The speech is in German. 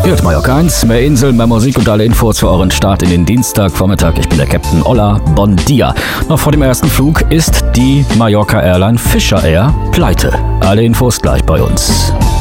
Hört Mallorca 1, mehr Inseln, mehr Musik und alle Infos für euren Start in den Dienstagvormittag. Ich bin der Captain Olla. Bon dia. Noch vor dem ersten Flug ist die Mallorca Airline Fisher Air pleite. Alle Infos gleich bei uns.